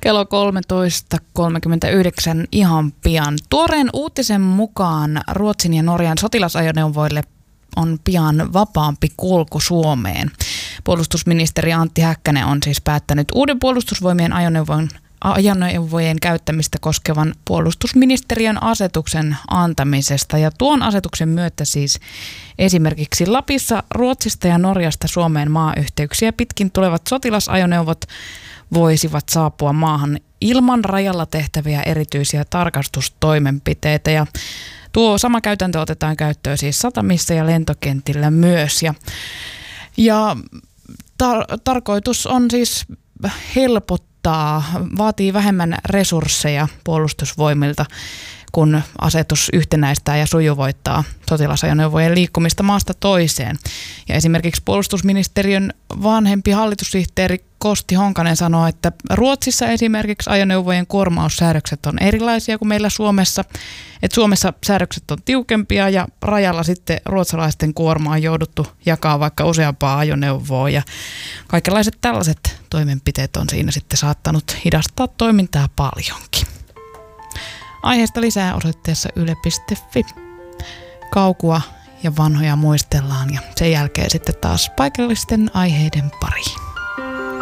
Kello 13.39 ihan pian. Tuoreen uutisen mukaan Ruotsin ja Norjan sotilasajoneuvoille on pian vapaampi kulku Suomeen. Puolustusministeri Antti Häkkänen on siis päättänyt uuden puolustusvoimien ajoneuvojen käyttämistä koskevan puolustusministeriön asetuksen antamisesta. Ja tuon asetuksen myötä siis esimerkiksi Lapissa Ruotsista ja Norjasta Suomeen maayhteyksiä pitkin tulevat sotilasajoneuvot voisivat saapua maahan ilman rajalla tehtäviä erityisiä tarkastustoimenpiteitä. Ja tuo sama käytäntö otetaan käyttöön siis satamissa ja lentokentillä myös. Ja tarkoitus on siis helpottaa, vaatii vähemmän resursseja puolustusvoimilta, kun asetus yhtenäistää ja sujuvoittaa sotilasajoneuvojen liikkumista maasta toiseen. Ja esimerkiksi puolustusministeriön vanhempi hallitussihteeri Kosti Honkanen sanoo, että Ruotsissa esimerkiksi ajoneuvojen kuormaussäädökset on erilaisia kuin meillä Suomessa. Että Suomessa säädökset on tiukempia ja rajalla sitten ruotsalaisten kuorma on jouduttu jakaa vaikka useampaa ajoneuvoa. Ja kaikenlaiset tällaiset toimenpiteet on siinä sitten saattanut hidastaa toimintaa paljonkin. Aiheesta lisää osoitteessa yle.fi. Kaukua ja vanhoja muistellaan ja sen jälkeen sitten taas paikallisten aiheiden pariin.